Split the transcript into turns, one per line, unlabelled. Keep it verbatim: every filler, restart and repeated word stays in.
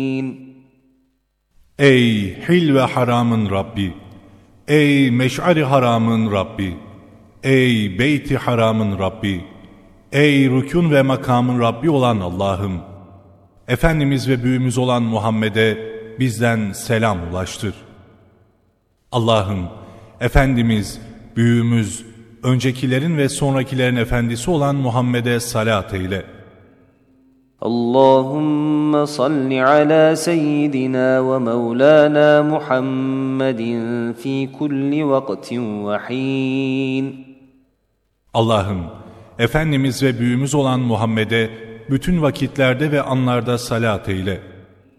Ey hil ve haramın Rabbi! Ey meş'ari haramın Rabbi! Ey beyti haramın Rabbi! Ey rükûn ve makamın Rabbi olan Allah'ım! Efendimiz ve büyüğümüz olan Muhammed'e bizden selam ulaştır. Allah'ım, Efendimiz, büyüğümüz, öncekilerin ve sonrakilerin efendisi olan Muhammed'e salat eyle.
Allahümme salli ala seyyidina ve mevlana Muhammedin fi kulli vaktin ve hin.
Allah'ım, Efendimiz ve büyüğümüz olan Muhammed'e bütün vakitlerde ve anlarda salat eyle.